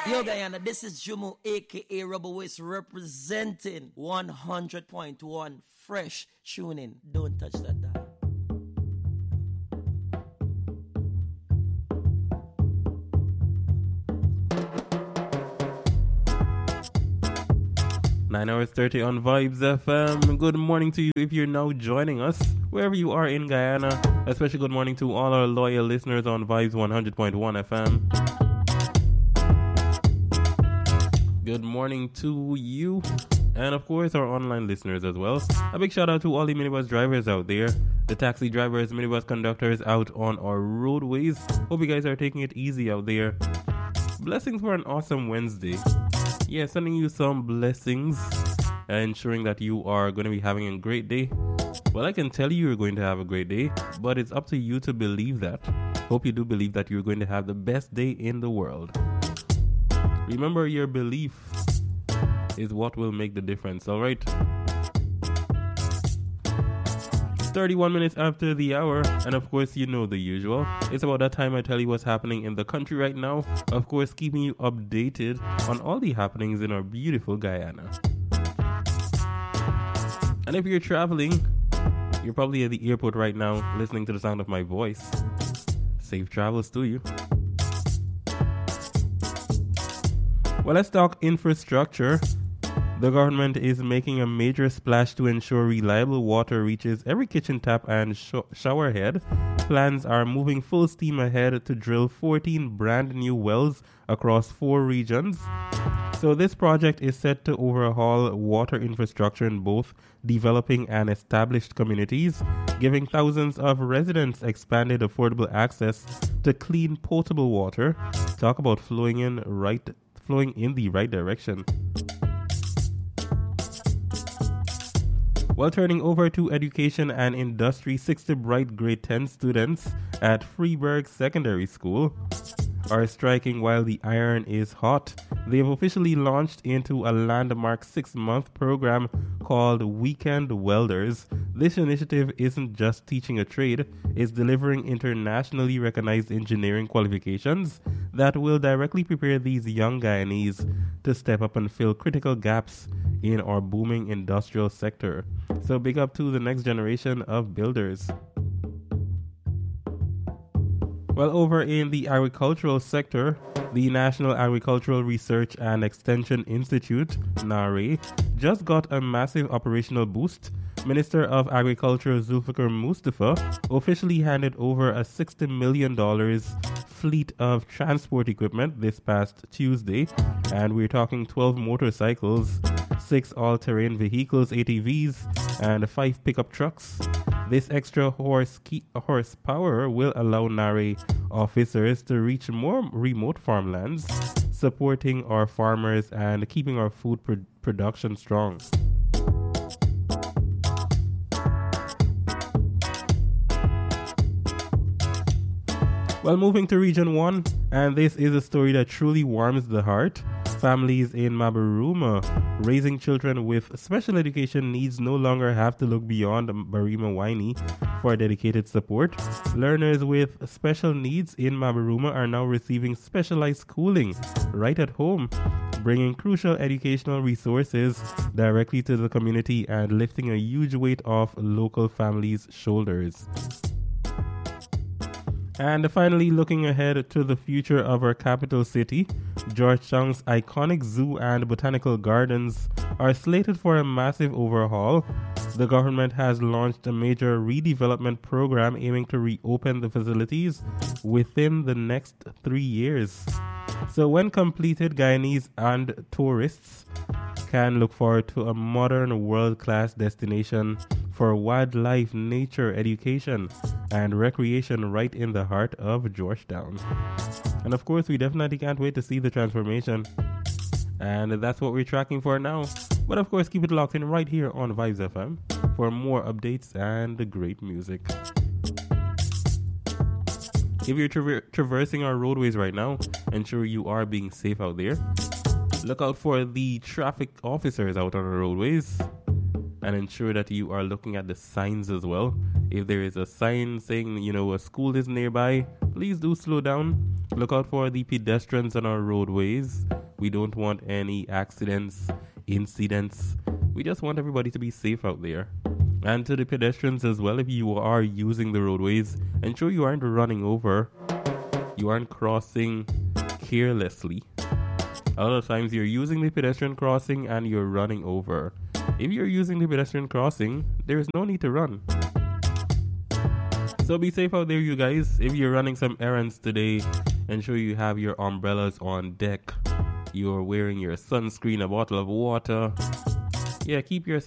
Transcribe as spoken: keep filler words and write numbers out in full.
Yo, Guyana, this is Jumu, aka Rubber Waist, representing one hundred point one Fresh. Tune in. Don't touch that dial. nine hours thirty on Vibes F M. Good morning to you if you're now joining us, wherever you are in Guyana. Especially good morning to all our loyal listeners on Vibes one hundred point one F M. Good morning to you, and of course our online listeners as well. A big shout out to all the minibus drivers out there, the taxi drivers, minibus conductors out on our roadways. Hope you guys are taking it easy out there. Blessings for an awesome Wednesday. Yeah, sending you some blessings and ensuring that you are going to be having a great day. Well, I can tell you you're going to have a great day, but it's up to you to believe that. Hope you do believe that you're going to have the best day in the world. Remember, your belief is what will make the difference, all right? thirty-one minutes after the hour, and of course, you know the usual. It's about that time I tell you what's happening in the country right now. Of course, keeping you updated on all the happenings in our beautiful Guyana. And if you're traveling, you're probably at the airport right now listening to the sound of my voice. Safe travels to you. Well, let's talk infrastructure. The government is making a major splash to ensure reliable water reaches every kitchen tap and sh- shower head. Plans are moving full steam ahead to drill fourteen brand new wells across four regions. So this project is set to overhaul water infrastructure in both developing and established communities, giving thousands of residents expanded affordable access to clean potable water. Talk about flowing in right flowing in the right direction. While turning over to education and industry, sixty bright grade ten students at Freeburg Secondary School are striking while the iron is hot. They have officially launched into a landmark six-month program called Weekend Welders. This initiative isn't just teaching a trade, it's delivering internationally recognized engineering qualifications that will directly prepare these young Guyanese to step up and fill critical gaps in our booming industrial sector. So big up to the next generation of builders. Well, over in the agricultural sector, the National Agricultural Research and Extension Institute, NARE, just got a massive operational boost. Minister of Agriculture Zulfikar Mustafa officially handed over a sixty million dollars fleet of transport equipment this past Tuesday, and we're talking twelve motorcycles, six all-terrain vehicles, A T Vs, and five pickup trucks. This extra horse key, horsepower will allow NARE officers to reach more remote farmlands, supporting our farmers and keeping our food pro- production strong. Well, moving to Region one, and this is a story that truly warms the heart. Families in Mabaruma raising children with special education needs no longer have to look beyond Barima Waini for dedicated support. Learners with special needs in Mabaruma are now receiving specialized schooling right at home, bringing crucial educational resources directly to the community and lifting a huge weight off local families' shoulders. And finally, looking ahead to the future of our capital city, Georgetown's iconic zoo and botanical gardens are slated for a massive overhaul. The government has launched a major redevelopment program aiming to reopen the facilities within the next three years. So when completed, Guyanese and tourists can look forward to a modern world-class destination for wildlife, nature, education, and recreation right in the heart of Georgetown. And of course, we definitely can't wait to see the transformation. And that's what we're tracking for now. But of course, keep it locked in right here on Vibes F M for more updates and great music. If you're traver- traversing our roadways right now, ensure you are being safe out there. Look out for the traffic officers out on the roadways. and ensure that you are looking at the signs as well. If there is a sign saying, you know, a school is nearby, please do slow down. Look out for the pedestrians on our roadways. We don't want any accidents, incidents. We just want everybody to be safe out there. And to the pedestrians as well, if you are using the roadways, ensure you aren't running over. You aren't crossing carelessly. A lot of times you're using the pedestrian crossing and you're running over. If you're using the pedestrian crossing, there is no need to run. So be safe out there, you guys. If you're running some errands today, ensure you have your umbrellas on deck. You're wearing your sunscreen, a bottle of water. Yeah, keep yourself